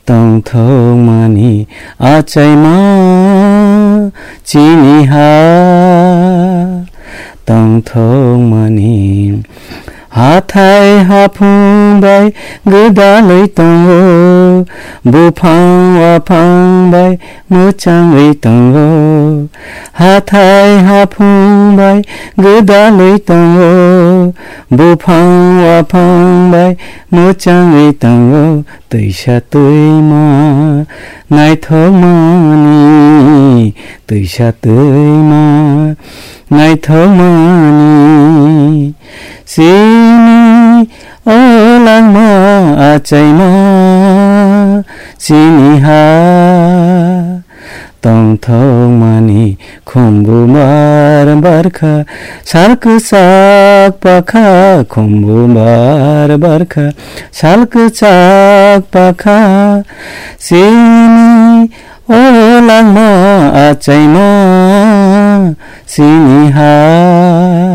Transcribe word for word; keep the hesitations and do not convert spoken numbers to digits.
तङथौमानि आचैमा चिनिहा तङथौमानि हाथाय हाफुंबाय गोदालै दङो बुफां वाफांबाय मोजाङै दङो हाथाय हाफुंबाय गोदालै दङो बुफां वाफांबाय मोजाङै दङो दैसा दैमा नायथौमानि दैसा दैमा नायथौमानि सिनि ओलांमा आचैमा सिनिहा तङथौमानि खुम्बुमार बारखा सालको साग पाखा खुम्बुमार बारखा सालको साग पाखा सिनि ओलांमा आचैमा सिनिहा